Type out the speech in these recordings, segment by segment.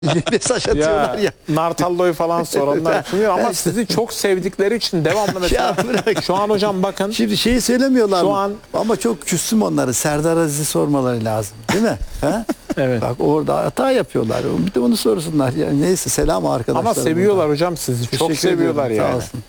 mesaj atıyorlar ya. Nartallo'yu falan soranlar düşünüyor ama sizi çok sevdikleri için devamlı mesela. Şu an hocam bakın. Şimdi şeyi söylemiyorlar Şu mı? an Ama çok küstüm onları. Serdar Aziz'i sormaları lazım. Değil mi? Ha? evet. Bak orada hata yapıyorlar. Bir de onu sorsunlar. Yani neyse selam arkadaşlar. Ama seviyorlar hocam sizi. Çok Teşekkür seviyorlar ederim, yani. Sağ olsun.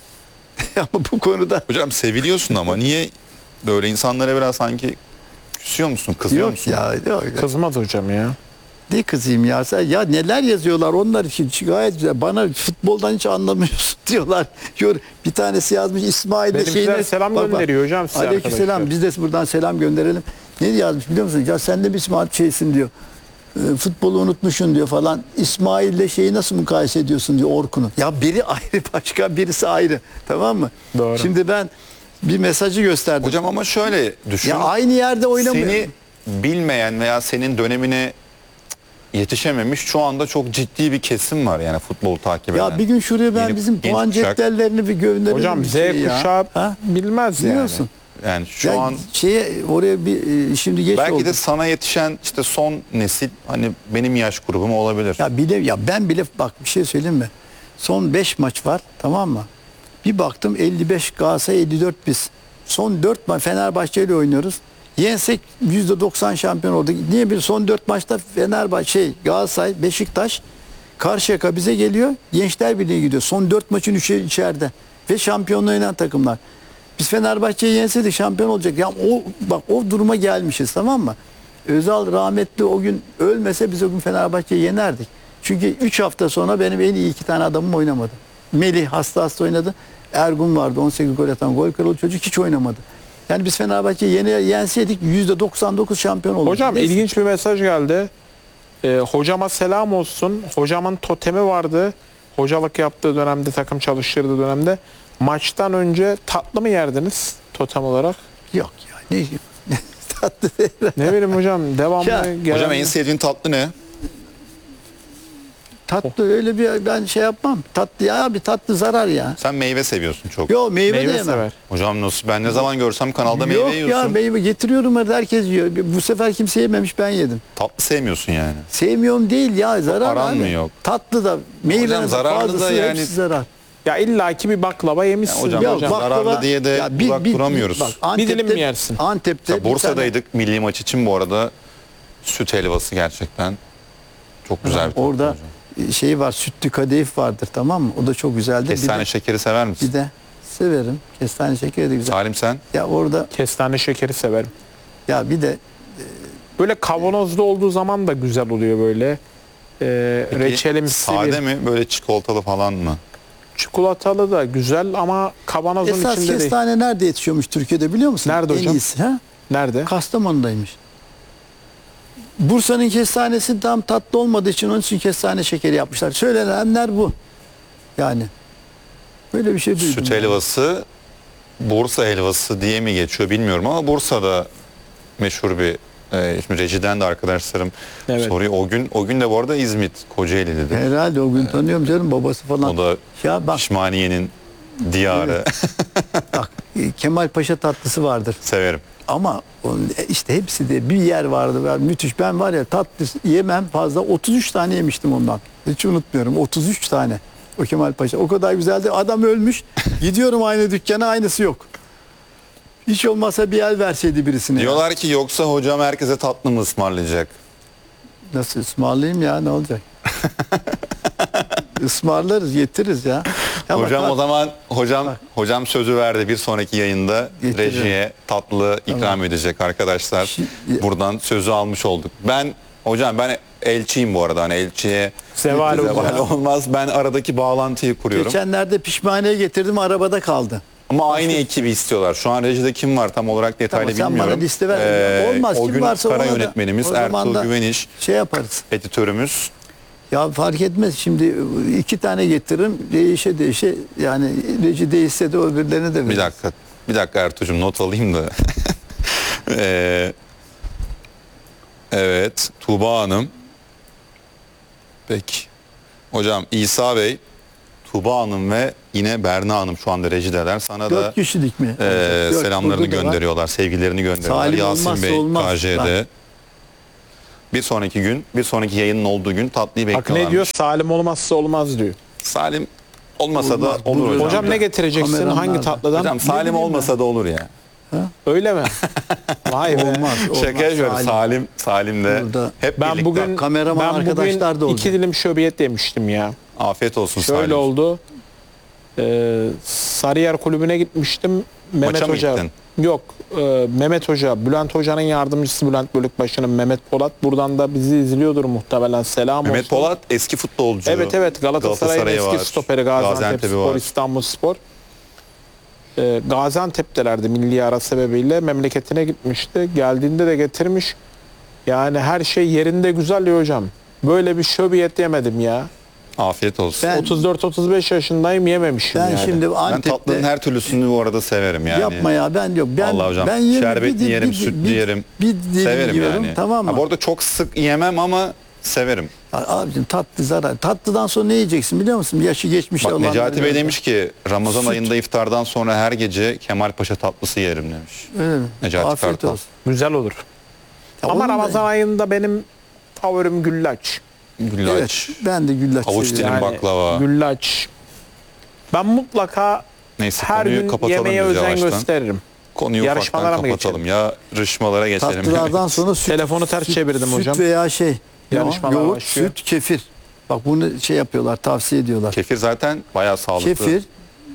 Ama bu konuda Hocam seviliyorsun ama niye böyle insanlara biraz sanki küsüyor musun, kızıyor yok musun? ya. Yok. Kızmaz hocam ya. Ne kızayım ya? Ya neler yazıyorlar onlar için gayet güzel. Bana futboldan hiç anlamıyorsun diyorlar. Bir tanesi yazmış İsmail'de Benimkiler selam gönderiyor hocam size Aleykümselam. arkadaşlar. Biz de buradan selam gönderelim. Ne yazmış biliyor musun? Ya sen de bir smart şeysin diyor. Futbolu unutmuşsun diyor falan. İsmail'le şeyi nasıl mukayese ediyorsun diyor Orkun'u. Ya biri ayrı başka birisi ayrı. Tamam mı? Doğru. Şimdi ben bir mesajı gösterdim. Hocam ama şöyle düşün. ya aynı yerde oynamıyor. Seni bilmeyen veya senin dönemine yetişememiş şu anda çok ciddi bir kesim var yani futbolu takip eden. Ya bir gün şuraya ben Yeni- bizim genç puan kuşak. cetvellerini bir gönderelim. Hocam bir Z şey ya. kuşağı Ha? bilmez yani. Biliyorsun. Yani şu Ya an oraya bir şimdi geç belki oldu. de sana yetişen işte son nesil hani benim yaş grubum olabilir. Ya ben bile bak bir şey söyleyeyim mi? Son 5 maç var, tamam mı? Bir baktım 55 Galatasaray 54 biz. Son 4 maç Fenerbahçe ile oynuyoruz. Yensek %90 şampiyon olduk. Niye bir son 4 maçta Fenerbahçe, Galatasaray, Beşiktaş, Karşıyaka bize geliyor. Gençler Birliği gidiyor. Son 4 maçın 3'ü içeride. Ve şampiyonluğu oynayan takımlar. Biz Fenerbahçe'yi yenseydik şampiyon olacak. Ya o duruma gelmişiz, tamam mı? Özal rahmetli o gün ölmese biz o gün Fenerbahçe'yi yenerdik. Çünkü 3 hafta sonra benim en iyi 2 tane adamım oynamadı. Melih hasta oynadı. Ergun vardı 18 gol atan gol kralı çocuk hiç oynamadı. Yani biz Fenerbahçe'yi yenseydik %99 şampiyon olurduk. Hocam Neyse. ilginç bir mesaj geldi. Hocama selam olsun. Hocamın totemi vardı. Hocalık yaptığı dönemde, takım çalıştırdığı dönemde. Maçtan önce tatlı mı yerdiniz totem olarak? Yok ya ne tatlı değil. Ne bileyim hocam devamlı Ya, gelen... Hocam en sevdiğin tatlı ne? Tatlı öyle bir ben şey yapmam. Tatlı ya bir tatlı zarar ya. Sen meyve seviyorsun çok. Yok meyve, de Meyve yemem. sever. Hocam nasıl ben ne zaman görsem kanalda meyve Yok yiyorsun. ya meyve getiriyorum herkes yiyor. Bu sefer kimse yememiş ben yedim. Tatlı sevmiyorsun yani. Sevmiyorum değil ya zarar Aran abi. mı yok? Tatlı da meyvenin de zararlı da fazlası yani- hepsi zarar. Ya illaki bir baklava yemişsin. hocam, Yok, zararlı diye de uzak duramıyoruz. Bir dilim mi yersin? Antep'te Ya Bursa'daydık milli maç için bu arada süt helvası gerçekten çok güzel bir tatlı orada hocam. şey var sütlü kadayıf vardır, tamam mı? O da çok güzeldir. Kestane şekeri sever misin? Bir de severim. Kestane şekeri de güzel. Salim sen? Ya orada Kestane şekeri severim. ya bir de Böyle kavanozda olduğu zaman da güzel oluyor böyle. Peki, Reçelimsi sade bir. mi böyle çikolatalı falan mı? Çikolatalı da güzel ama kavanozun esas içinde değil. kestane nerede yetişiyormuş Türkiye'de biliyor musun? Nerede en hocam? iyisi, ha? Nerede? Kastamonu'daymış. Bursa'nın kestanesi tam tatlı olmadığı için onun için kestane şekeri yapmışlar. Söylenenler bu. Yani böyle bir şey duydum. Süt yani. helvası Bursa helvası diye mi geçiyor bilmiyorum ama Bursa'da meşhur bir şimdi rejiden de arkadaşlarım Evet. soruyor. O gün de bu arada İzmit Kocaeli dedi. Herhalde o gün tanıyorum canım babası falan. O da Ya bak, Pişmaniye'nin diyarı. bak Kemal Paşa tatlısı vardır. Severim. Ama işte hepsi de bir yer vardı. Müthiş. Ben var ya tatlı yemem fazla. 33 tane yemiştim ondan. Hiç unutmuyorum. 33 tane. O Kemal Paşa. O kadar güzeldi. Adam ölmüş. Gidiyorum aynı dükkana aynısı yok. Hiç olmazsa bir el verseydi birisine. ya. Diyorlar ki yoksa hocam herkese tatlı mı ısmarlayacak? Nasıl ısmarlayayım ya ne olacak? Ismarlarız, getiririz ya. Ya bak, Hocam bak, o zaman hocam sözü verdi bir sonraki yayında Getiririm. rejiye tatlı ikram edecek arkadaşlar. Buradan sözü almış olduk. Hocam ben elçiyim bu arada. Hani elçiye Zeval zeval olmaz. Ben aradaki bağlantıyı kuruyorum. geçenlerde pişmaniye getirdim arabada kaldı. Ama aynı ekibi istiyorlar. Şu an rejide kim var tam olarak detaylı Tamam, sen bilmiyorum. bana liste ver. Olmaz, O kim gün varsa kara ona da- yönetmenimiz o zaman Ertuğrul da Güveniş, Şey yaparız. editörümüz. Ya fark etmez. Şimdi 2 tane getiririm. Değişe yani reji değişse de öbürlerine de veririz. Bir dakika Ertuğ'cum not alayım da. Evet, Tuğba Hanım. Peki. Hocam İsa Bey, Tuğba Hanım ve yine Berna Hanım şu anda rejideler. Sana 4 da kişilik mi? Dört, selamlarını burada da var. gönderiyorlar, sevgilerini gönderiyorlar. Salim Yasin olmazsa Bey, olmaz. KJ'de. Bir sonraki gün, bir sonraki yayının olduğu gün tatlıyı Bak bekliyorlar. ne diyor? Salim olmazsa olmaz diyor. Salim olmasa Olmaz, da olur hocam. Hocam ne getireceksin? Kameraman Hangi nerede? tatlıdan? Hocam Salim bileyim olmasa da olur ya. Öyle mi? Vay be. Olmaz. Şaka yapıyorum. Salim de Burada- hep Ben birlikte. bugün kameraman arkadaşlar da olacak. 2 dilim şöbiyet yemiştim ya. Afiyet olsun Şöyle Salim. oldu. Sarıyer Kulübü'ne gitmiştim. Mehmet Maça mı Hoca. gittin? Yok. Mehmet Hoca. Bülent Hoca'nın yardımcısı Bülent Bölükbaşı'nın Mehmet Polat. Buradan da bizi izliyordur muhtemelen. Selam Mehmet olsun. Polat eski futbolcu. Evet Galatasaray'ın Galatasaray'ı eski var. stoperi Gaziantepspor, var. İstanbulspor. Gaziantep'telerdi milli ara sebebiyle. Memleketine gitmişti. Geldiğinde de getirmiş. Yani her şey yerinde güzel ya hocam. Böyle bir şöbiyet yemedim ya. Afiyet olsun. Ben- 34-35 yaşındayım yememişim Ben yani. şimdi Ben Antep'te tatlının her türlüsünü bu arada severim yani. yapma ya ben yok. Ben, Allah hocam. ben yerim, Şerbetli yerim, sütlü yerim. Bir dilim Severim yiyorum, yani. tamam mı? Ha, bu arada çok sık yemem ama severim. Abicim tatlı zarar. Tatlıdan sonra ne yiyeceksin biliyor musun? Yaşı geçmiş Bak olanlar Necati Bey böyle. demiş ki Ramazan Süt. ayında iftardan sonra her gece Kemalpaşa tatlısı yerim demiş. Öyle mi? Necati Afiyet Kartal. olsun. Güzel olur. Ya Ama onun da- Ramazan ayında benim favorim güllaç. Güllaç. Evet, ben de güllaç Havuç seviyorum. dilim. baklava. Güllaç. Ben mutlaka Neyse her konuyu gün kapatalım yemeğe biz özen yavaştan. gösteririm. Konuyu Yarışmalara ufaktan mı kapatalım. Ya yarışmalara geçelim. Tatlılardan sonra süt. Telefonu ters çevirdim hocam. Süt veya şey. Yarışmalar yoğurt, başlıyor. süt, kefir. Bak bunu şey yapıyorlar, tavsiye ediyorlar. Kefir zaten bayağı sağlıklı. Kefir,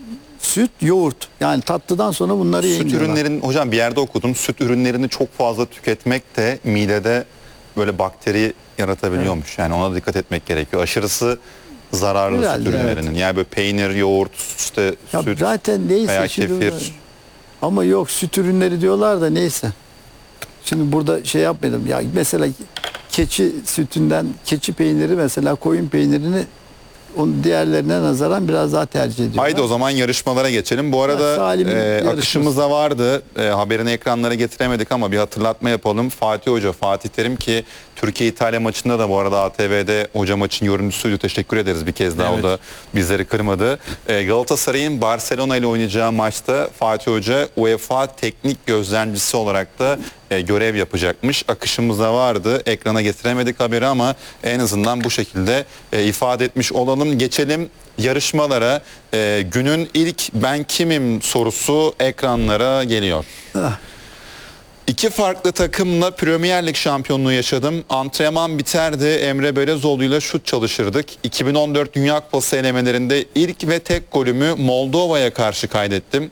süt, yoğurt. Yani tatlıdan sonra bunları yiyin Süt diyorlar. ürünlerin hocam bir yerde okudum. Süt ürünlerini çok fazla tüketmek de midede böyle bakteri yaratabiliyormuş. Yani ona dikkat etmek gerekiyor. Aşırısı zararlı Herhalde, süt ürünlerinin. Yani böyle peynir, yoğurt, işte Ya süt zaten neyse veya şimdi kefir. ama yok süt ürünleri diyorlar da neyse. Şimdi burada şey yapmadım. Ya mesela keçi sütünden keçi peyniri mesela koyun peynirini onun diğerlerine nazaran biraz daha tercih ediyorlar. Haydi o zaman yarışmalara geçelim. Bu Ya, arada Salim'in yarışması. akışımızda vardı. Haberini ekranlara getiremedik ama bir hatırlatma yapalım. Fatih Hoca, Fatih Terim ki Türkiye-İtalya maçında da bu arada ATV'de hoca maçın yorumcusuydu. Teşekkür ederiz bir kez daha. Evet. O da bizleri kırmadı. Galatasaray'ın Barcelona ile oynayacağı maçta Fatih Hoca UEFA teknik gözlemcisi olarak da görev yapacakmış. Akışımızda vardı. Ekrana getiremedik haberi ama en azından bu şekilde ifade etmiş olalım. Geçelim yarışmalara. Günün ilk ben kimim sorusu ekranlara geliyor. Ah. İki farklı takımla Premier Lig şampiyonluğu yaşadım. Antrenman biterdi. Emre Belözoğlu'yla şut çalışırdık. 2014 Dünya Kupası elemelerinde ilk ve tek golümü Moldova'ya karşı kaydettim.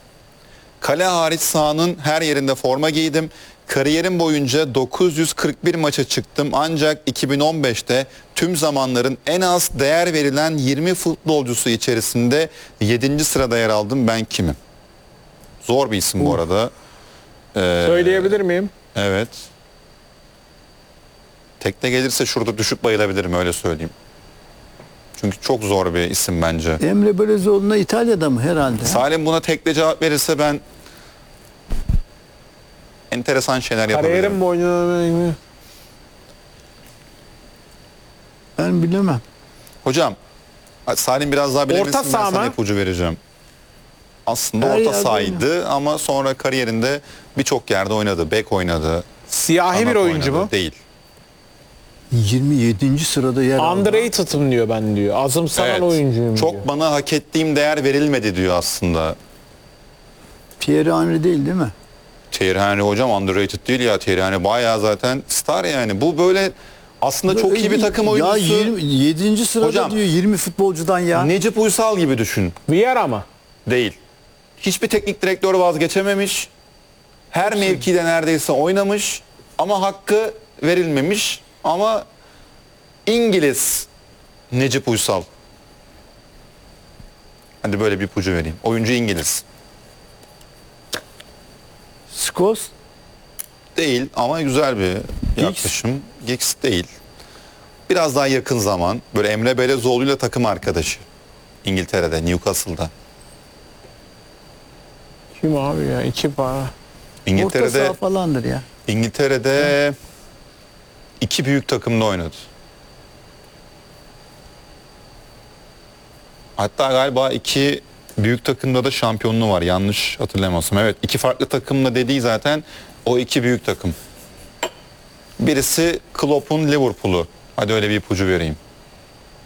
Kale hariç sahanın her yerinde forma giydim. Kariyerim boyunca 941 maça çıktım ancak 2015'te tüm zamanların en az değer verilen 20 futbolcusu içerisinde 7. sırada yer aldım. Ben kimim? Zor bir isim bu arada. Söyleyebilir miyim? Evet. Tekte gelirse şurada düşüp bayılabilirim öyle söyleyeyim. Çünkü çok zor bir isim bence. Emre Belözoğlu'na İtalya'da mı herhalde? Salim buna tekte cevap verirse ben enteresan şeyler yapabilirim. Kariyerim boyunca Ben bilemem. Hocam Salim biraz daha bilemesin Orta ben saha sana mı? ipucu vereceğim. Aslında Her orta yerde sahaydı ama sonra kariyerinde birçok yerde oynadı. Bek oynadı. siyahi bir kanat oyuncu oynadı. mu? Değil. 27. sırada yer aldı. Underrated'ım diyor ben diyor. Azımsanan Evet. oyuncuyum Çok diyor. bana hak ettiğim değer verilmedi diyor aslında. Pierre Henry değil mi? Thierry Henry hocam underrated değil ya. Thierry Henry bayağı zaten star yani. Bu böyle aslında çok iyi bir takım oyuncusu. Ya 7. sırada Hocam, diyor 20 futbolcudan ya. Necip Uysal gibi düşün. Vieira mı? Değil. Hiçbir teknik direktör vazgeçememiş. Her mevkide neredeyse oynamış ama hakkı verilmemiş. Ama İngiliz Necip Uysal. Hadi böyle bir ipucu vereyim. Oyuncu İngiliz. Skos Değil ama güzel bir yaklaşım. Giggs değil. Biraz daha yakın zaman. Böyle Emre Belözoğlu'yla takım arkadaşı. İngiltere'de, Newcastle'da. Kim abi ya? İki para. orta İngiltere'de saha falandır ya. İngiltere'de iki büyük takımda oynadı. Hatta galiba iki büyük takımda da şampiyonluğu var. Yanlış hatırlamıyorsam. Evet, iki farklı takımla dediği zaten o iki büyük takım. Birisi Klopp'un Liverpool'u. Hadi öyle bir ipucu vereyim.